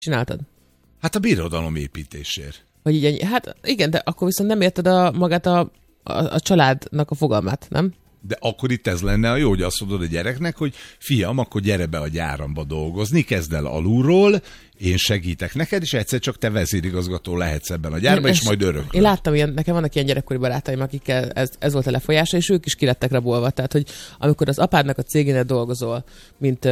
csináltad? Hát a birodalom építésért. Vagy így ennyi. Hát igen, de akkor viszont nem érted magát a családnak a fogalmát, nem? De akkor itt ez lenne a jó, hogy azt mondod a gyereknek, hogy fiam, akkor gyere be a gyáramba dolgozni, kezd el alulról, én segítek neked, és egyszer csak te vezérigazgató lehetsz ebben a gyárban, és majd örököl. Én láttam nekem vannak ilyen gyerekkori barátaim, akikkel ez volt a lefolyása, és ők is kilettek rabolva. Tehát, hogy amikor az apádnak a cégénél dolgozol, mint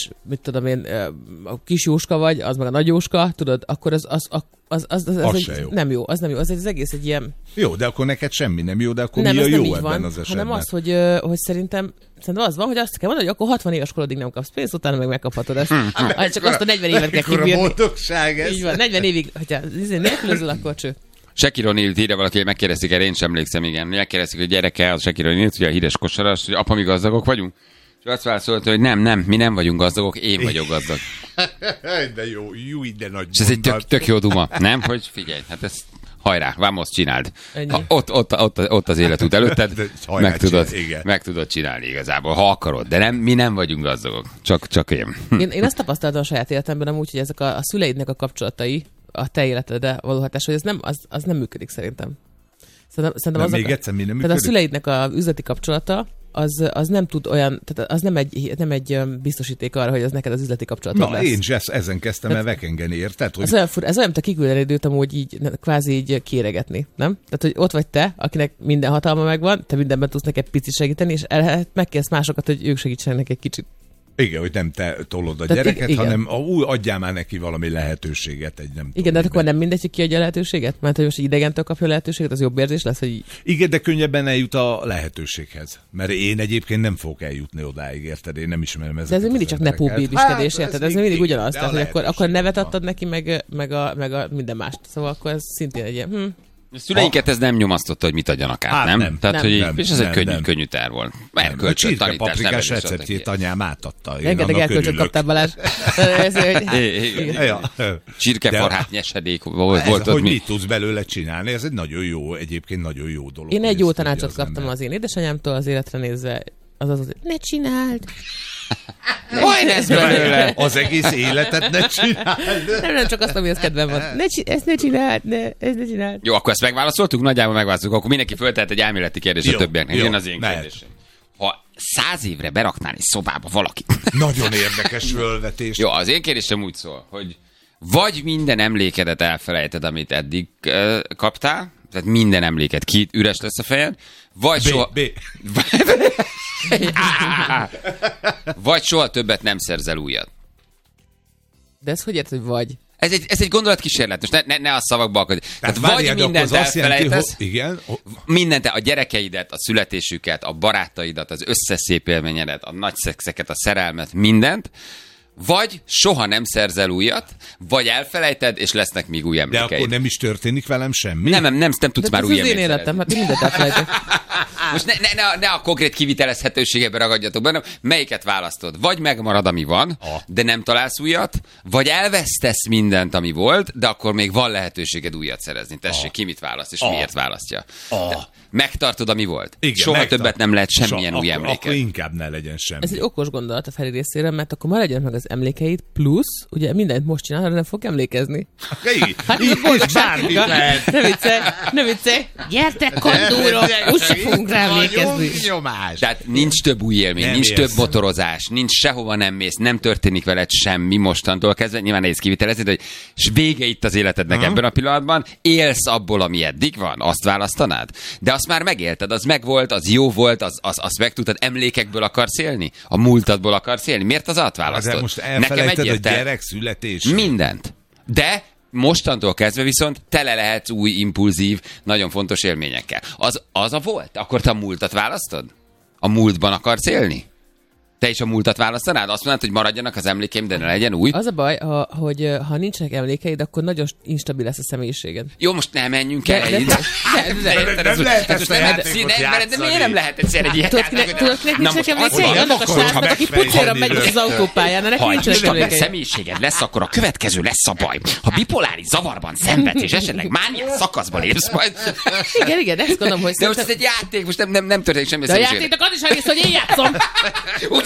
kis Jóska vagy, az meg a nagy Jóska, tudod, akkor az nem jó. Az nem jó. Az egész egy ilyen... Jó, de akkor neked semmi nem jó, de akkor nem, mi a jó ebben van, az esetben? Hanem az, hogy szerintem az van, hogy azt kell mondani, hogy akkor 60 éves korodig nem kapsz pénzt, utána meg megkaphatod ezt. Csak azt a 40 évet kell kibírni. Boldogság ez. Így van, 40 évig, hogyha nélkülözöl, akkor cső. Shaquille O'Neal írja valaki, hogy megkérdezték erre, én sem emlékszem, igen. Megkérdezték, hogy gyereke az Shaquille O'Neal, ugye a híres kosaras, hogy apa, mi gazdagok vagyunk? És azt válaszolta, hogy nem, mi nem vagyunk gazdagok, én vagyok gazdag. De jó, de nagy. És ez egy tök jó duma, nem? Hogy figyelj, hát ezt hajrá, vamos, csináld. Ott az életút előtted, meg tudod csinálni igazából, ha akarod. De mi nem vagyunk gazdagok, csak én. Én azt tapasztaltam a saját életemben amúgy, hogy ezek a szüleidnek a kapcsolatai, a te életedre való hatás, hogy az nem működik szerintem. Szerintem még egyszer mi nem működik? Tehát a szüleidnek a üzleti kapcsolata, az nem tud olyan, tehát az nem egy biztosíték arra, hogy az neked az üzleti kapcsolatod lesz. Én is ezen kezdtem el vekengeni, érted? Hogy... Ez olyan fura, mint a kiküldeni időt amúgy így, kvázi így kéregetni, nem? Tehát, hogy ott vagy te, akinek minden hatalma megvan, te mindenben tudsz neked picit segíteni, és megkérsz másokat, hogy ők segítsenek egy kicsit. Igen, hogy nem te tolod a gyereket, hanem adjál már neki valami lehetőséget. Igen, de akkor nem mindegy, hogy kiadja a lehetőséget? Mert hogy most idegentől kapja a lehetőséget, az jobb érzés lesz, hogy... Igen, de könnyebben eljut a lehetőséghez. Mert én egyébként nem fogok eljutni odáig, érted? Én nem ismerem ezeket. De ez mindig csak nepó bébiskedés, érted? Ez mindig ugyanaz. Tehát, hogy akkor nevet adtad neki, meg a minden mást. Szóval akkor ez szintén egy ilyen... A szüleinket ez nem nyomasztotta, hogy mit adjanak át, nem? Tehát, hogy és ez egy könnyű terv volt. A csirkepaprikás receptjét anyám átadta. Rengeteg elkölcsöt kaptál, Balázs. Csirkefarhát nyesedék volt ott. Hogy mit tudsz belőle csinálni, ez egy nagyon jó, egyébként nagyon jó dolog. Én egy jó tanácsot kaptam az én édesanyámtól az életre nézve. Az, ne csináld! Majd lesz belőle! Az egész életet ne csináld! Nem, csak azt, amihez kedvem van. Ezt ne csináld! Ezt ne csináld! Jó, akkor ezt megválaszoltuk? Nagyjából megválaszoltuk. Akkor mindenki föltehet egy elméleti kérdést a többieknek. Jön az én kérdésem. Ha 100 évre beraknál egy szobába valakit. Nagyon érdekes fölvetés. Jó, az én kérdésem úgy szól, hogy vagy minden emlékedet elfelejted, amit eddig kaptál, tehát minden emléket üres lesz a fejed, vagy vagy soha többet nem szerzel újat. De ez hogy érted, hogy vagy? Ez egy gondolatkísérlet, most ne a szavakba akad. Tehát vagy mindent elfelejtesz, mindent, a gyerekeidet, a születésüket, a barátaidat, az összes szép élményedet, a nagy szexeket, a szerelmet, mindent, vagy soha nem szerzel újat, vagy elfelejted, és lesznek még új emlékeid. De akkor nem is történik velem semmi? Nem tudsz már új emléket. Ez az én életem, hát mindent elfelejtek. Most ne a konkrét kivitelezhetőségebe ragadjatok benne, melyiket választod? Vagy megmarad, ami van, de nem találsz újat, vagy elvesztesz mindent, ami volt, de akkor még van lehetőséged újat szerezni. Tessék, ki mit választ, és miért választja. Megtartod, ami volt. Igen, soha többet nem lehet semmilyen új emléket. Akkor inkább ne legyen semmi. Ez egy okos gondolat a Feri részére, mert akkor maradjon meg az emlékeid, plusz, ugye mindent most csinál, de nem fog emlékezni. Hát ez boldogság. Ne viccelj. Gyertek, kandúrok, úgyse fogunk rá emlékezni. Tehát nincs több új élmény, nincs több motorozás, nincs sehova nem mész, nem történik veled semmi mostantól kezdve. Nyilván nehéz kivitelezni, hogy vége itt az életednek ebben a pillanatban. Élsz abból, ami eddig van, azt választanád. De azt már megélted, az megvolt, az jó volt, azt megtudtad, emlékekből akarsz élni? A múltadból akarsz élni? Miért az választod? De most elfelejted a gyerek születését. Mindent. De mostantól kezdve viszont tele lehetsz új, impulzív, nagyon fontos élményekkel. Az a volt? Akkor te a múltat választod? A múltban akarsz élni? Te is a múltat választanád? Azt mondod, hogy maradjanak az emlékeim, de ne legyen új? Az a baj, hogy ha nincsenek emlékeid, akkor nagyon instabil lesz a személyiséged. Jó, most nem menjünk el. Nem lehet ezt a játékot játszani. De miért nem lehet egyszer egy ilyet játszani? Tudod, kinek nincsenek emlékeid? Annak a srácnak, aki pucéra megy az autópályán, neki nincsenek emlékeid. Ha személyiséged lesz, akkor a következő lesz a baj. Ha bipoláris zavarban szenvedsz, és esetleg mániás szakaszba lépsz majd. Igen, ezt gondolom, hogy... De most ez egy játék, most nem történik semmi. De a játéknak az is egész, hogy én játszom.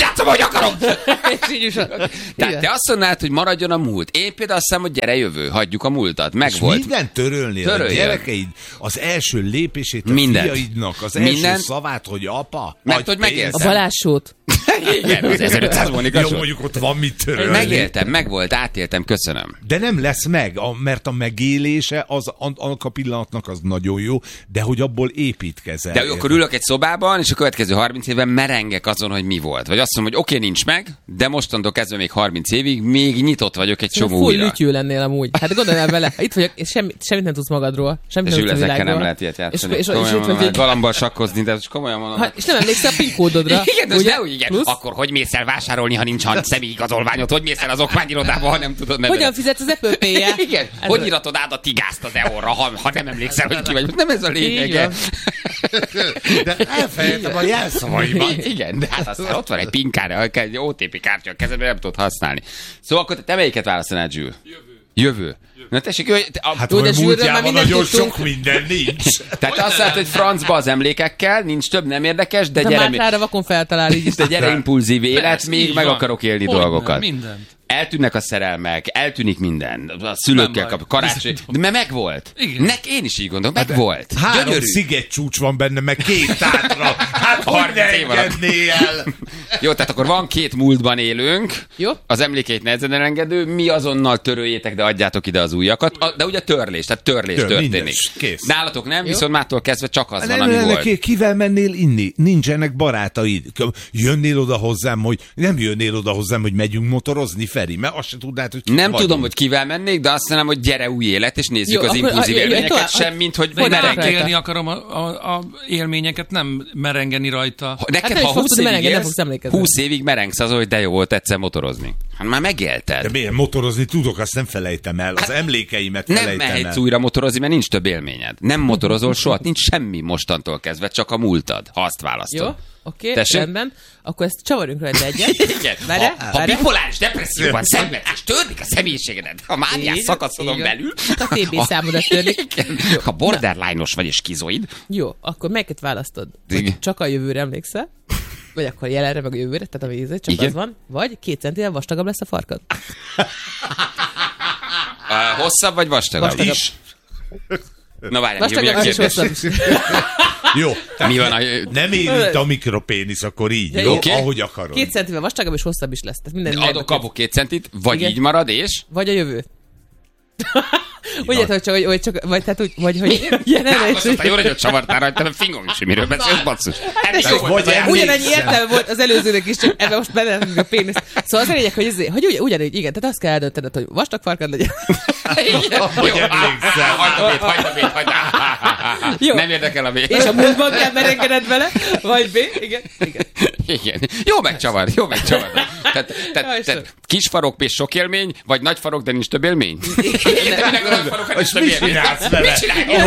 játszom, ahogy akarom. És így is Tehát te azt mondanád, hogy maradjon a múlt. Én például azt hiszem, hogy gyere jövő, hagyjuk a múltat. Megvolt. Mindent törölnél a gyerekeid, az első lépését a fiaidnak, az első szavát, hogy apa. Mert hogy megéltem. A Balázs-sót. Igen, az 1500 Monika. Jó, mondjuk ott van mit törölni. Megéltem, megvolt, átéltem, köszönöm. De nem lesz meg, mert a megélése annak a pillanatnak az nagyon jó, de hogy abból építkezel. De akkor ülök egy szobában, és a következő 30 évben merengek azon, hogy mi volt. Vagy azt mondom, hogy oké, nincs meg, de mostantól kezdve még 30 évig még nyitott vagyok egy csomó újra. Full lütyő lennél amúgy. Hát gondoljál bele, itt vagyok, és semmit nem tudsz magadról. Semmit és nem tudsz a világról. nem lehet ilyet játszani. És galambal sakkozni, de komolyan mondom. És nem emlékszel a PIN kódodra. Igen. Akkor hogy mész el vásárolni, ha nincs személyigazolványod? Hogy mész el az okmányirodába, ha nem tudod nevezni? Hogyan fizetsz az Apple Pay-jel? Igen. Hogy iratod át a tigázt az EON-ra, ha nem emlékszel, hogy ki vagy? Nem ez a lényege. De elfelejtem a jelszavaimat. Igen, de hát aztán ott van egy PIN kártya, egy OTP kártya a kezedben, nem tudod használni. Szóval akkor te melyiket választanád, Zsül? Jövő. Na tessék, hát a múltjában nagyon sok minden nincs. Tehát azt mondod, hogy francba az emlékekkel, nincs több, nem érdekes, de gyere... Mátrára vakon feltalál így. De gyere impulzív élet, még meg akarok élni dolgokat. Mindent. Eltűnnek a szerelmek, eltűnik minden. A szülőkkel kap, karácsony. De mert megvolt. Én is így gondolom, megvolt. 3 szigetcsúcs van benne, meg 2 tátra. Hát hogy ne engedné el? Jó, tehát akkor van 2 múltban élünk. Jó. Az emlékeit nehezen elengedő. Mi azonnal töröljétek, de adjátok ide az újakat. De ugye törlés történik. Nálatok nem, viszont mától kezdve csak az van, ami volt. Kivel mennél inni? Nincsenek barátaid. Jönnél oda hozzám, hogy megyünk motorozni, Feri, mert azt se tudnád, hogy nem tudom, hogy kivel mennék, de azt mondom, hogy gyere új élet, és nézzük az impulzív élményeket, semmint, hogy merengeni akarom a élményeket, nem merengeni rajta. Neked, ha 20 évig merengsz azon, hogy de jó volt egyszer motorozni. Hát már megélted. De miért motorozni tudok, azt nem felejtem el. Az emlékeimet felejtem el. Nem mehetsz újra motorozni, mert nincs több élményed. Nem motorozol soha, nincs semmi mostantól kezdve, csak a múltad, ha azt választod. Jó. Oké, rendben. Akkor ezt csavarjunk rajta egyet. Igen. Ha bipoláris depresszióban szenvedsz, és törnik a személyiségedet, ha mániás szakaszodon belül. A TB számodat törnik. Ha borderline-os vagy és skizoid. Jó, akkor melyiket választod? Csak a jövőre emlékszel? Vagy akkor jelenre, meg a jövőre, tehát a vízre, csak az van. Vagy 2 centivel vastagabb lesz a farkad. Hosszabb vagy vastagabb? Is. Na várjál, vastagabb és hosszabb is. Jó. Mi van nem érint a mikropénisz, akkor így. Jó, okay. Ahogy akarod. 2 centivel vastagabb és hosszabb is lesz. Kapok 2 centit, vagy igen. Így marad, és? Vagy a jövő. Úgy hogy csak, vagy tehát úgy, vagy hogy... Aztán jó, hogy ott csavartál rajta, mert fingom is, miről beszélsz, basszus. Ugyanannyi értelme volt az előzőnek is, csak ebben most benne a pénisz. Szóval az a lényeg, hogy ugyanúgy, igen, tehát azt kell eldöntened, hogy vastag farkad legyen. Hogy emlékszel. Hagyd a B. Nem érdekel a B. És a múltban kell merengeded vele, vagy B. Igen. Jó megcsavar. Tehát kis farok és sok élmény, vagy nagy farok, de nincs több élmény? És mit csinálsz vele? Mit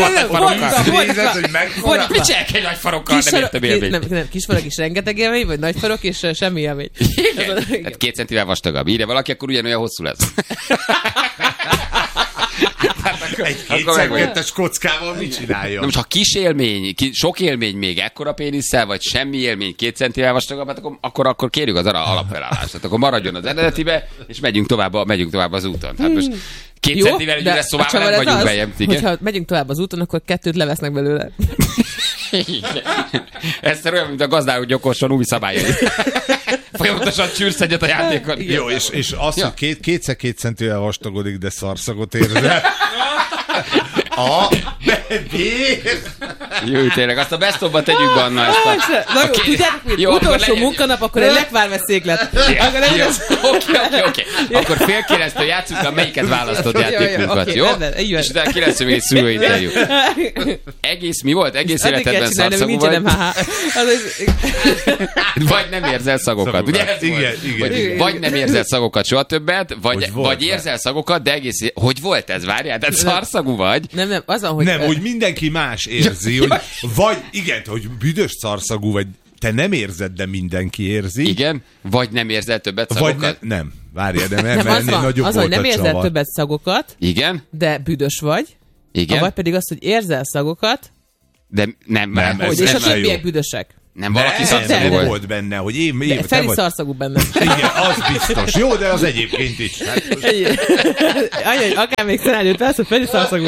csinálják egy nagy farokkal, nem ért több élmény? Nem, kis farok is rengeteg élmény, vagy nagy farok és semmi élmény. Igen. Tehát 2 centivel vastagabb. Írja valaki, akkor ugyanolyan hosszú lesz. Egy 2x2-es kockával mit csinálja? Na most, ha kis élmény, sok élmény még ekkora pénisszel, vagy semmi élmény 2 centivel vastagabb, hát akkor kérjük az alapfelállást. Tehát akkor maradjon az eredetibe, és megyünk tovább az úton. Tehát most 2 centivel ügyre szóval nem vagyunk bejebb. Hogyha megyünk tovább az úton, akkor 2 levesznek belőle. Ez olyan, mint a gazdáló gyokorson új szabályai. Folyamatosan csűrsz egyet a játékon. Jó, és az, hogy 2x2 centivel vastagodik, de szarszagot érzel. Jó, tényleg, azt a best-of-ba tegyük be anna ezt a... Tudjátok, hogy utolsó munkanap, akkor egy lekvárveszéklet. Oké. Akkor fél 9-től játszunk, a melyiket választott játékunkat, jó? És utána 9 még egy szülőinterjú. Mi volt? Egész életedben szarszagú vagy? Vagy nem érzel szagokat. Ugye? Igen. Vagy nem érzel szagokat soha többet, vagy érzel szagokat, de egész... Hogy volt ez? Várjál, tehát szarszagú vagy? Nem, azon, hogy... Nem, úgy mindenki más érzi, hogy vagy, igen, hogy büdös szarszagú vagy, te nem érzed, de mindenki érzi. Igen? Vagy nem érzel többet szagokat? Vagy nem. Várjál, de nem, ennél nagyobb volt a nem érzel többet szagokat, igen? De büdös vagy. Igen? Vagy pedig az, hogy érzel szagokat, de nem. és a többiek büdösek. Nem, valaki szarszagú volt benne, hogy én Feri szarszagú benne. Igen, az biztos. Jó, de az egyébként is. Anya, akár még szenállőt persze, Feri szarszagú.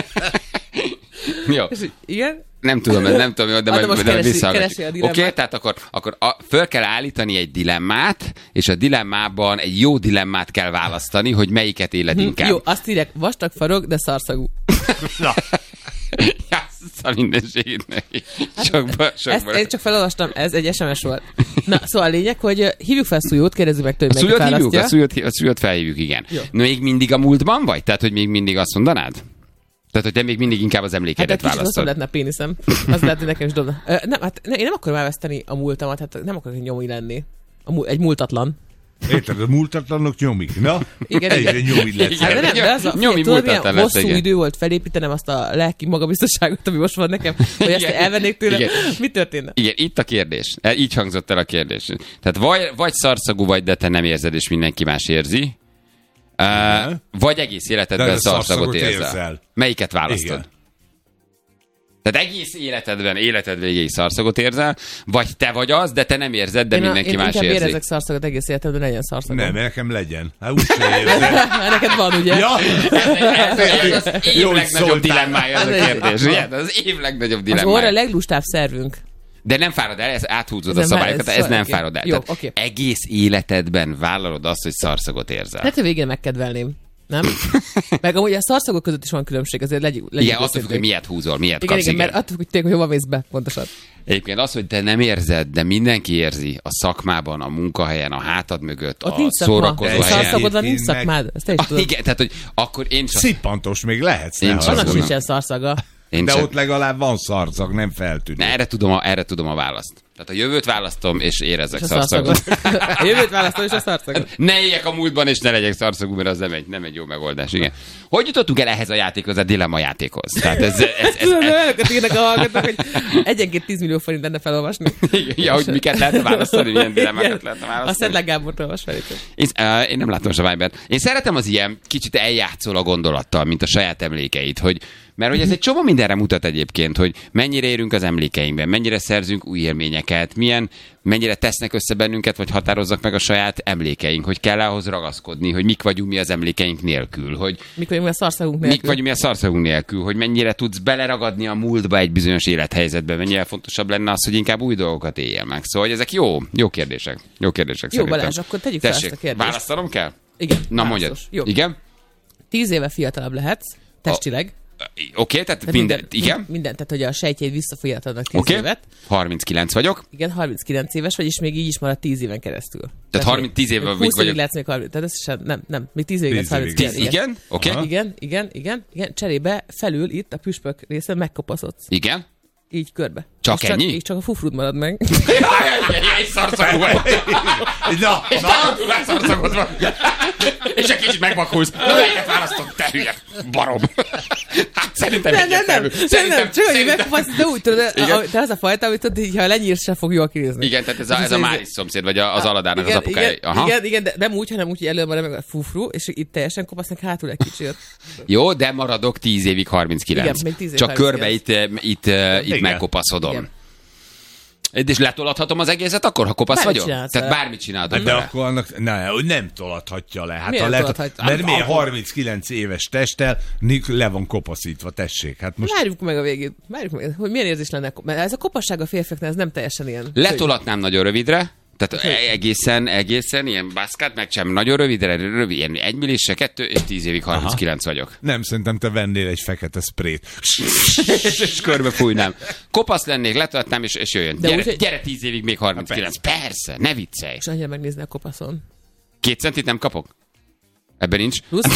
Jó. Igen? Nem tudom, de majd visszahallgatjuk. Oké, tehát akkor föl kell állítani egy dilemmát, és a dilemmában egy jó dilemmát kell választani, hogy melyiket éled inkább. Jó, azt írják, vastag farok, de szarszagú. Na. A mindenségét neki. Ezt én csak felolvastam, ez egy SMS volt. Na, szóval a lényeg, hogy hívjuk fel Szújót, kérdezzük meg tőle, hogy melyik választja. A Szújót felhívjuk, igen. Jó. Még mindig a múltban vagy? Tehát, hogy még mindig azt mondanád? Tehát, hogy te még mindig inkább az emlékedet választod. Hát lehetne a péniszem. Az lehet, hogy nekem is dobna. Én nem akarom elveszteni a múltamat, hát nem akarok nyomi lenni. Egy múltatlan. Érted, a múltatlanok nyomik. Na, igen, egyre nyomi lesz. Hát, de az tudod, milyen hosszú idő volt felépítenem azt a lelki magabiztosságot, ami most van nekem, hogy ezt elvennék tőle. Igen. Mi történne? Igen, itt a kérdés. Így hangzott el a kérdés. Tehát vagy szarszagú vagy, de te nem érzed, és mindenki más érzi. Vagy egész életedben szarszagot érzel. Melyiket választod? Igen. Tehát egész életed végéig szarszagot érzel, vagy te vagy az, de te nem érzed, de mindenki más érzi. Én érezek szarszagot egész életedben, legyen szarszagom. Nem, nekem legyen. Hát úgyse érzem. Neked van, ugye? Ja. Ez az év legnagyobb dilemmája ez a kérdés. Az év legnagyobb dilemmája. Az orra leglustább szervünk. De nem fárad el, ez áthúzod a szabályokat, ez nem fárad el. Jó, egész életedben vállalod azt, hogy szarszagot érzel. Hát, hogy végén megkedvelném. Nem? Meg amúgy a szarszagok között is van különbség, azért legyünk igen, attól függ, hogy miért húzol, miért kapsz. Igen, mert attól függ, hogy hova mész be, pontosan. Egyébként az, hogy te nem érzed, de mindenki érzi a szakmában, a munkahelyen, a hátad mögött, ott a szórakozó helyen. Szarszagod van, nincs szakmád. Ezt te is tudod. Igen, tehát, hogy akkor én csak... Szippantos még lehetsz. Annak sincsen szarszaga. De ott legalább van szarszag, nem feltűnő. Erre tudom a választ. Tehát a jövőt választom, és érezzek szarszagot. A jövőt választom, és a szarszagot. Ne éljek a múltban, és ne legyek szarszagú, mert az nem egy jó megoldás. Igen. Hogy jutottunk el ehhez a játékhoz, a dilemma játékhoz? Tehát ez olyanokat írnak a hallgatók, hogy egyenként 10 millió forint lenne felolvasni. Ja, hogy miket lehetne választani, milyen dilemmákat lehetne választani. A Szedlák Gábort olvas fel. Én nem látom a Vibert. Én szeretem az ilyen kicsit eljátszol a gondolattal, mint a saját emlékeit, mert hogy ez egy csomó mindenre mutat egyébként, hogy mennyire érünk az emlékeinkben, mennyire szerzünk új élményeket, mennyire tesznek össze bennünket, vagy határozzak meg a saját emlékeink, hogy kell ahhoz ragaszkodni, hogy mik vagyunk mi az emlékeink nélkül, hogy mik vagyunk mi a szarszagunk nélkül. Mik vagyunk mi a szarszagunk nélkül, hogy mennyire tudsz beleragadni a múltba egy bizonyos élethelyzetbe, mennyire fontosabb lenne az, hogy inkább új dolgokat éljél meg. Szóval ezek jó kérdések. Jó szerintem. Balázs, akkor tegyük fel ezt a kérdést. Választanom kell? Igen. Na mondjad. Igen? 10 éve fiatalabb lehetsz, testileg. Oké, tehát minden, igen. Minden, tehát hogy a sejtjeid visszafolyatodnak 10 évet. 39 vagyok. Igen, 39 éves vagy, és még így is marad 10 éven keresztül. Tehát 10 éve vagyok. 20 évig lehetsz még 30, tehát ez sem, nem, még 10 évig lesz 39. Igen, oké. Igen, cserébe felül itt a püspök részen megkopaszodsz. Igen. Így körbe. Csak ennyi? Így csak a fufrud marad meg. Egy szarszagú vagy. És te szarszagod van. És egy kicsit megvakulsz. Melyiket választott, te hülye barom. Hát szerintem nem. Csak hogy megfasz, de úgy tudod, te az a fajta, amit tudod, hogy ha lenyírsz, se fog jól kinézni. Igen, tehát ez a Máris szomszéd, vagy az Aladárnak az apukája. Igen, de nem úgy, hanem úgy, hogy előbb marad meg a fufru, és itt teljesen kopasznak hátul egy kicsit. Jó, de maradok 10 évig 39. Igen, még 10 évig csak körbe itt megkopaszodom. És letolathatom az egészet akkor, ha kopasz vagyok? Tehát bármit csinálod. De akkor annak nem tolathatja le. Hát mert miért 39 éves testtel le van kopaszítva, tessék. Hát most... Várjuk meg a végét. Hogy milyen érzés lenne. Mert ez a kopasság a férfiaknál, ez nem teljesen ilyen. Letolatnám nagyon rövidre. Tehát egészen ilyen baszkát, meg sem nagyon rövidre, ilyen 1 millise, 2 és 10 évig 39 vagyok. Nem, szerintem te vennél egy fekete sprayt. És körbe fújnám. Kopasz lennék, letolatnám, és jöjjön. Gyere 10 évig még 39. Persze, ne viccelj. És annyira megnézni a kopaszon. 2 centit nem kapok? Ebben nincs. Plusz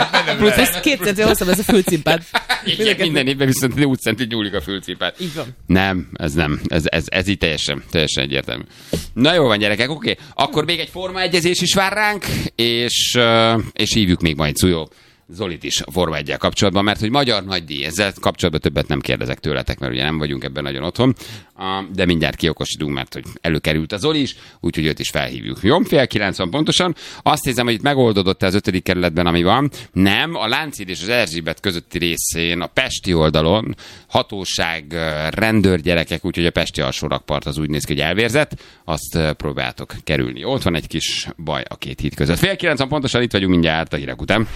2 centi hosszabb ez a fülcimpád. Igen, minden évben viszont 20 centit nyúlik a fülcimpád. Így van. Nem. Ez így teljesen egyértelmű. Na jó van, gyerekek, oké. Akkor még egy formaegyezés is vár ránk, és hívjuk még majd Szújó Zolit is a Forma 1-jel kapcsolatban, mert hogy magyar nagydíj, ezzel kapcsolatban többet nem kérdezek tőletek, mert ugye nem vagyunk ebben nagyon otthon, de mindjárt kiokosítunk, mert hogy előkerült a Zoli is, úgyhogy őt is felhívjuk. Jó, 8:30 pontosan. Azt hiszem, hogy itt megoldódott az 5. kerületben, ami van. Nem, a Lánchíd és az Erzsébet közötti részén, a pesti oldalon hatóság, rendőrgyerekek, úgyhogy a pesti alsórakpart az úgy néz ki, hogy elvérzett, azt próbáltok kerülni. Ott van egy kis baj a két híd között. 8:30 pontosan itt vagyunk mindjárt a hírek után.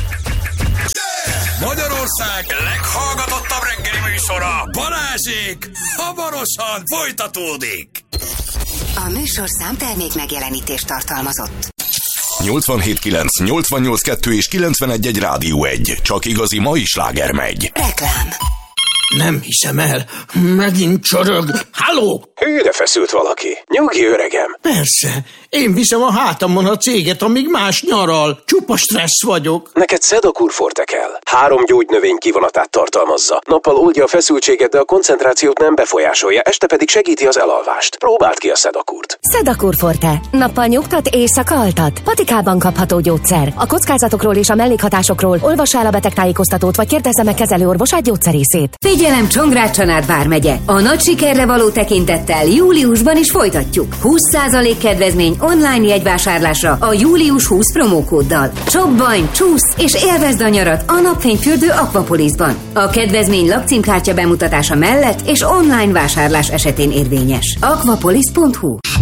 Magyarország leghallgatottabb reggeli műsora, Balázsék hamarosan folytatódik. A műsorszám termék megjelenítést tartalmazott. 87.9, 88.2 és 91.1 Rádió 1. Csak igazi mai sláger megy. Reklám. Nem hiszem el. Megint csorog. Halló! Hűre feszült valaki. Nyugi, öregem. Persze. Én viszem a hátamon a céget, amíg más nyaral. Csupa stressz vagyok. Neked Sedakur Forte kell. 3 gyógynövény kivonatát tartalmazza. Nappal oldja a feszültséget, de a koncentrációt nem befolyásolja, este pedig segíti az elalvást. Próbáld ki a Sedakurt. Sedakur Forte. Nappal nyugtat, éjszaka altat. Patikában kapható gyógyszer. A kockázatokról és a mellékhatásokról olvassa el a betegtájékoztatót, vagy kérdezze meg kezelőorvosát, gyógyszerészét. Figyelem, Csongrád-Csanád vármegye! A nagy sikerre való tekintettel júliusban is folytatjuk. 20% kedvezmény online jegyvásárlásra a Július 20 promókóddal. Csobbanj, csúsz és élvezd a nyarat a napfényfürdő Aquapolisban. A kedvezmény lakcímkártya bemutatása mellett és online vásárlás esetén érvényes. Aquapolis.hu